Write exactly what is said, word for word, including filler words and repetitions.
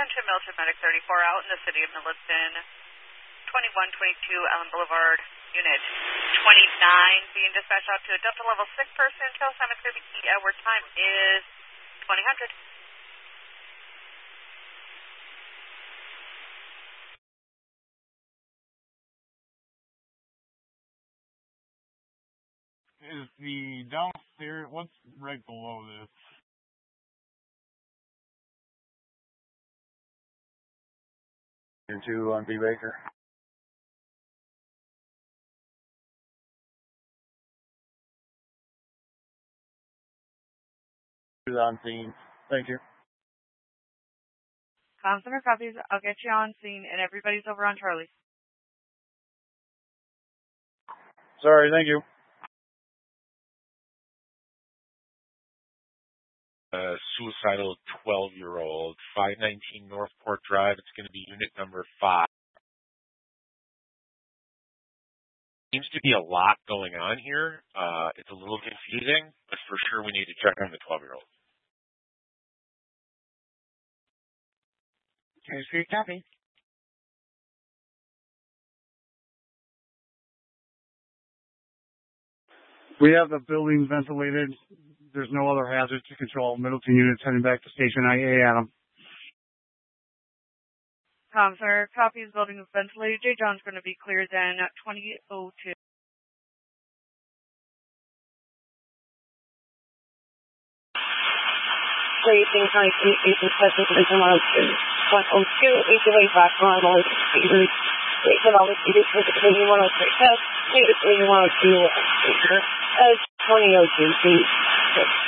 Attention, Military Medic thirty-four out in the city of Milliston. twenty-one twenty-two Ellen Boulevard. Unit twenty-nine being dispatched out to a Delta Level six person. Tail Simon Kirby. Edward time is twenty hundred. Is the downstairs, what's right below this? Two on B. Baker. On scene. Thank you. Com Center copies. I'll get you on scene, and everybody's over on Charlie. Sorry, thank you. Uh, suicidal twelve-year-old, five nineteen Northport Drive. It's going to be unit number five. Seems to be a lot going on here. Uh, it's a little confusing, but for sure we need to check on the twelve-year-old. Here's for your copy. We have the building ventilated. There's no other hazards to control. Middleton units heading back to Station I A, Adam. Com, sir. Copies. Building is ventilated. J. John's going to be cleared then at twenty oh two. Rating height eight eight seven and tomorrow one oh two eight eight back on all eight eight one oh three one oh three test eight one oh two uh twenty oh two feet.